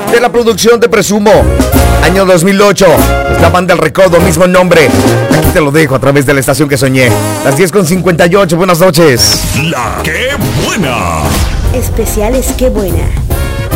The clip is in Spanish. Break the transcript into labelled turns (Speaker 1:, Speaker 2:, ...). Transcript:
Speaker 1: de la producción Te Presumo, año 2008. La banda El Recodo, mismo nombre. Aquí te lo dejo a través de la estación que soñé. Las 10:58, buenas noches.
Speaker 2: La Qué Buena.
Speaker 3: Especiales Qué Buena.